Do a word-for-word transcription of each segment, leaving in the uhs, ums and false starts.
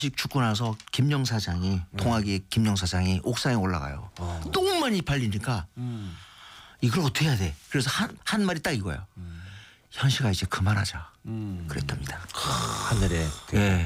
집 죽고 나서 김영 사장이 음. 동아기 김영 사장이 옥상에 올라가요. 어. 너무 많이 팔리니까 음. 이걸 어떻게 해야 돼? 그래서 한, 한 말이 딱 이거예요. 음. 현식아 이제 그만하자. 음. 그랬답니다. 하늘에. 예.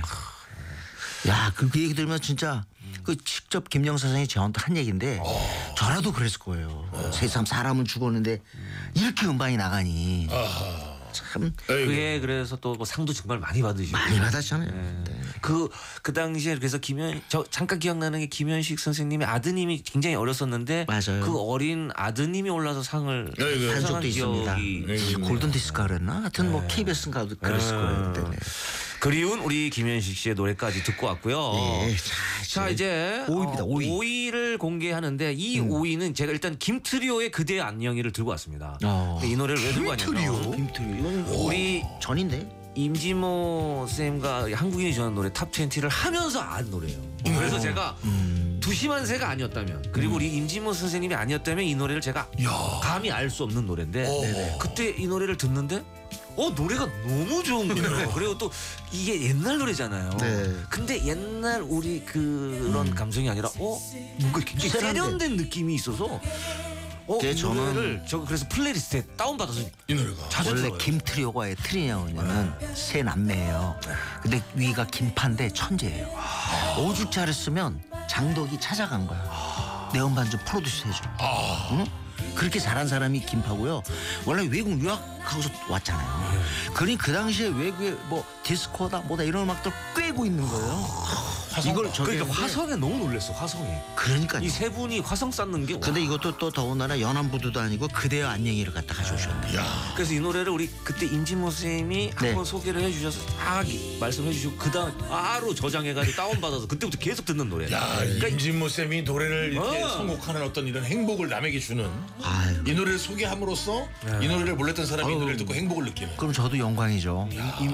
야, 그, 그 얘기 들으면 진짜 그 직접 김영 사장이 저한테 한 얘기인데 어. 저라도 그랬을 거예요. 세상 사람은 죽었는데 이렇게 음반이 나가니 참 그게 그래서 또그 상도 정말 많이 받으시고. 많이 받았잖아요. 네. 그, 그 당시에 그래서 김현, 저 잠깐 기억나는 게 김현식 선생님의 아드님이 굉장히 어렸었는데. 맞아요. 그 어린 아드님이 올라서 상을 네, 네. 한 수상한 적도 있습니다. 기억이 네, 네. 골든 디스크가 그랬나? 하여튼 뭐 케이비에스인가 그랬을 거예요. 그때는. 그리운 우리 김현식 씨의 노래까지 듣고 왔고요. 예, 자 이제 오 위입니다. 오 위. 오 위를 공개하는데 이 오 위는 제가 일단 김트리오의 그대의 안녕이를 들고 왔습니다. 어. 근데 이 노래를 왜 들고 왔냐면 김트리오 이건 우리 전인데. 임지모 쌤과 한국인이 좋아하는 노래 탑 이십를 하면서 안 노래예요. 그래서 제가 음. 두심한 새가 아니었다면 그리고 우리 임지모 선생님이 아니었다면 이 노래를 제가 감히 알 수 없는 노래인데 어. 그때 이 노래를 듣는데 어 노래가 너무 좋은 거예요. 그리고 또 이게 옛날 노래잖아요. 네. 근데 옛날 우리 그런 감성이 아니라 어 뭔가 굉장히 세련된. 세련된 느낌이 있어서 어, 네, 이 저는- 노래를 저 그래서 플레이리스트에 다운받아서 이 노래가 자주 원래 들어요. 김트리오가의 트리냐오냐는 세 남매예요. 근데 위가 김파인데 천재예요. 오죽자를 쓰면 장덕이 찾아간 거야. 내 음반 좀 프로듀스 해줘. 응? 그렇게 잘한 사람이 김파고요. 원래 외국 유학하고서 왔잖아요. 그러니 그 당시에 외국에 뭐 디스코다 뭐다 이런 음악들 꿰고 있는 거예요. 이걸 저기 그러니까 화성에 너무 놀랐어. 화성에 그러니까요. 이 세 분이 화성 쌓는 게 근데 이것도 또 더군다나 연안부두도 아니고 그대여 안녕이를 갖다 가져오셨네. 그래서 이 노래를 우리 그때 임진모 선생님이 네. 한번 소개를 해주셔서 다 말씀해 주시고 그다음 바로 저장해가지고 다운받아서 그때부터 계속 듣는 노래. 야, 그러니까 임진모 쌤이 노래를 이렇게 어. 선곡하는 어떤 이런 행복을 남에게 주는 아유. 이 노래를 소개함으로써 이 노래를 몰랐던 사람이 이 아유. 노래를 듣고 행복을 느끼는. 그럼 저도 영광이죠.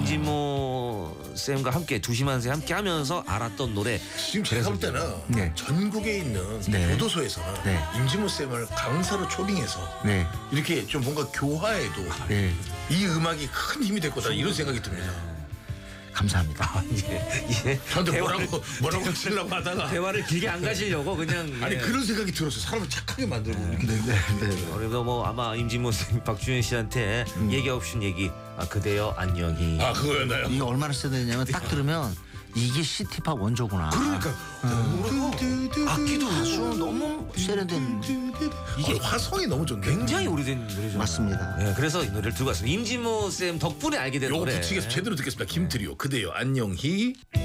임진모 쌤과 함께 두심한 새 함께 하면서 알았던 노래. 지금 제가 볼 때는 네. 전국에 있는 네. 교도소에서는 네. 임진모 쌤을 강사로 초빙해서 네. 이렇게 좀 뭔가 교화에도 네. 이 음악이 큰 힘이 될 거다 이런 생각이 듭니다. 감사합니다. 이제 이제 저한테 대화를, 뭐라고 뭐라고 치려고 하다가 대화를 길게 안 가시려고 그냥 아니 예. 그런 생각이 들었어요. 사람을 착하게 만들고 이렇게. 네, 네, 네. 그래도 뭐 아마 임진모 쌤 박주현 씨한테 얘기 없인 얘기 아 그대여 안녕히. 아 그거였나요? 이게 얼마나 세대냐면 딱 들으면 이게 시티팝 원조구나. 그러니까 악기도 가수 너무 세련된. 이게 화성이 너무 좋네. 굉장히 오래된 노래잖아요. 맞습니다. 예, 그래서 이 노래를 들고 왔습니다. 임진모 쌤 덕분에 알게 된 요거 노래. 붙이겠습니다. 제대로 듣겠습니다. 김트리오 그대여 안녕히.